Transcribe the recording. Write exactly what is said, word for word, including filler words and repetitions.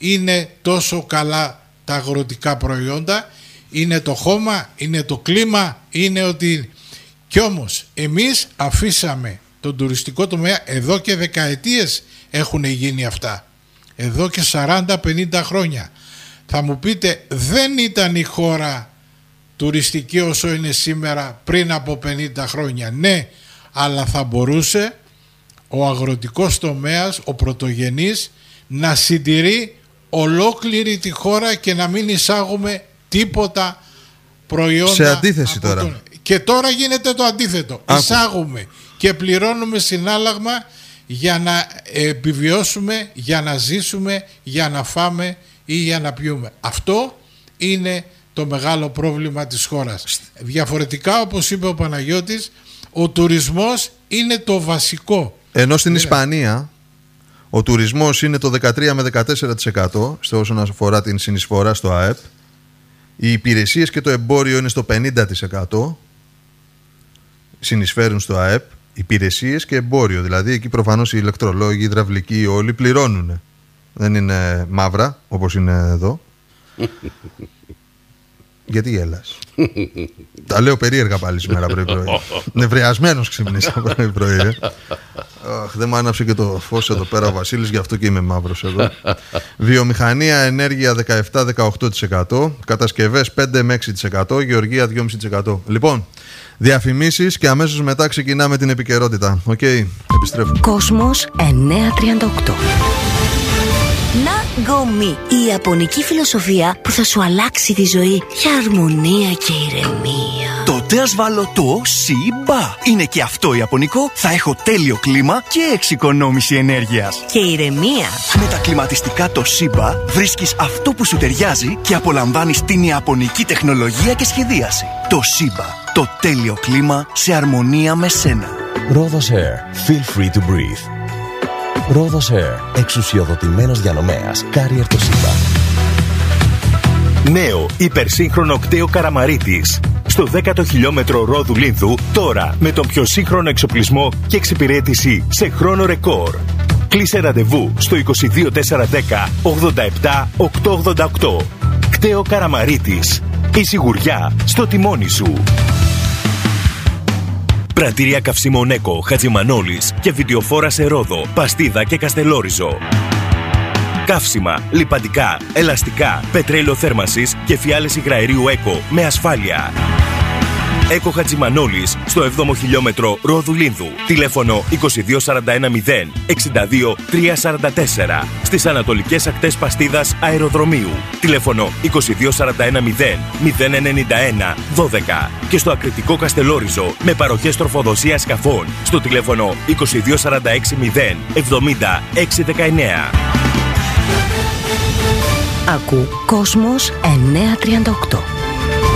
είναι τόσο καλά τα αγροτικά προϊόντα? Είναι το χώμα, είναι το κλίμα, είναι ότι... Κι όμως εμείς αφήσαμε τον τουριστικό τομέα, εδώ και δεκαετίες έχουν γίνει αυτά, εδώ και σαράντα πενήντα χρόνια. Θα μου πείτε, δεν ήταν η χώρα τουριστική όσο είναι σήμερα πριν από πενήντα χρόνια. Ναι, αλλά θα μπορούσε ο αγροτικός τομέας, ο πρωτογενής, να συντηρεί ολόκληρη τη χώρα και να μην εισάγουμε τίποτα προϊόντα. Σε αντίθεση τώρα. Τον... Και τώρα γίνεται το αντίθετο. Άκου. Εισάγουμε και πληρώνουμε συνάλλαγμα για να επιβιώσουμε, για να ζήσουμε, για να φάμε ή για να πιούμε. Αυτό είναι το μεγάλο πρόβλημα της χώρας. Διαφορετικά, όπως είπε ο Παναγιώτης, ο τουρισμός είναι το βασικό. Ενώ στην Ισπανία ο τουρισμός είναι το δεκατρία με δεκατέσσερα τοις εκατό στο όσον αφορά την συνεισφορά στο ΑΕΠ. Οι υπηρεσίες και το εμπόριο είναι στο πενήντα τοις εκατό, συνεισφέρουν στο ΑΕΠ. Υπηρεσίες και εμπόριο, δηλαδή εκεί προφανώς οι ηλεκτρολόγοι, οι υδραυλικοί, όλοι πληρώνουν. Δεν είναι μαύρα όπως είναι εδώ. Γιατί γέλας? Τα λέω περίεργα πάλι σήμερα πρωί-πρωί. Νευριασμένος ξυπνήσα πρωί-πρωί. ε. Αχ, δεν μου άναψε και το φως εδώ πέρα ο Βασίλης, γι' αυτό και είμαι μαύρος εδώ. Βιομηχανία, ενέργεια δεκαεπτά με δεκαοκτώ τοις εκατό, κατασκευές πέντε με έξι τοις εκατό, γεωργία δύο κόμμα πέντε τοις εκατό. Λοιπόν, διαφημίσεις και αμέσως μετά ξεκινάμε την επικαιρότητα. Οκ, okay, επιστρέφουμε. Κόσμος εννιακόσια τριάντα οκτώ. Nagomi, η ιαπωνική φιλοσοφία που θα σου αλλάξει τη ζωή για αρμονία και ηρεμία. Τότε ας βάλω το Shiba. Είναι και αυτό ιαπωνικό, θα έχω τέλειο κλίμα και εξοικονόμηση ενέργειας. Και ηρεμία. Με τα κλιματιστικά το Shiba βρίσκεις αυτό που σου ταιριάζει και απολαμβάνεις την ιαπωνική τεχνολογία και σχεδίαση. Το Shiba, το τέλειο κλίμα σε αρμονία με σένα. Rhodos Air, feel free to breathe. Rhodos Air, εξουσιοδοτημένος διανομέας, Carrier το Shiba. Νέο υπερσύγχρονο κτέο Καραμαρίτης. Στο δέκατο χιλιόμετρο Ρόδου Λίνθου, τώρα με τον πιο σύγχρονο εξοπλισμό και εξυπηρέτηση σε χρόνο ρεκόρ. Κλείσε ραντεβού στο είκοσι δύο τέσσερα δέκα ογδόντα επτά οκτακόσια ογδόντα οκτώ. Κτέο Καραμαρίτης. Η σιγουριά στο τιμόνι σου. Πρατήρια καυσίμων Έκο, Χατζημανόλης και βιντεοφόρα σε Ρόδο, Παστίδα και Καστελόριζο. Καύσιμα, λιπαντικά, ελαστικά, πετρέλαιο θέρμανσης και φιάλες υγραερίου Έκο με ασφάλεια. Έκο Χατζημανόλης στο έβδομο χιλιόμετρο Ρόδου Λίνθου. Τηλέφωνο είκοσι δύο σαράντα ένα μηδέν εξήντα δύο τριακόσια σαράντα τέσσερα. Στις ανατολικές ακτές Παστίδας Αεροδρομίου. Τηλέφωνο είκοσι δύο σαράντα ένα μηδέν μηδέν ενενήντα ένα δώδεκα. Και στο ακριτικό Καστελόριζο με παροχές τροφοδοσίας σκαφών. Στο τηλέφωνο είκοσι δύο σαράντα έξι μηδέν εβδομήντα έξι δεκαεννέα. Ακού Κόσμος εννιακόσια τριάντα οκτώ.